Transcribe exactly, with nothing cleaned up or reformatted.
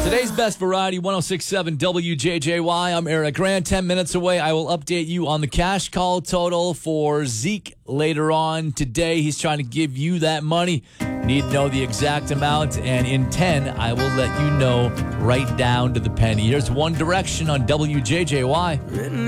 Today's best variety, one oh six point seven W J J Y. I'm Eric Grant. Ten minutes away, I will update you on the cash call total for Zeke later on today. He's trying to give you that money. Need to know the exact amount, and in ten, I will let you know right down to the penny. Here's One Direction on W J J Y.